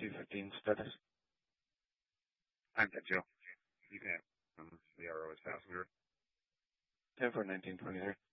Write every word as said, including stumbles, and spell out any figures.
two fifteen status. I'm at Joe. You can have um, the R O S passenger. ten for nineteen twenty-three.